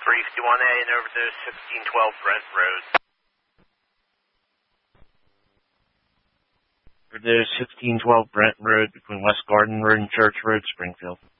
351A and over to 1612 Brent Road. Over to 1612 Brent Road between West Garden Road and Church Road, Springfield.